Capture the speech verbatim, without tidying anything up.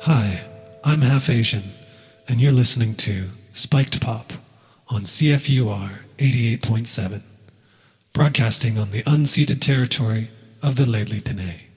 Hi, I'm half Asian, and you're listening to Spiked Pop on C F U R eighty-eight point seven, broadcasting on the unceded territory of the Lheidli T'enneh.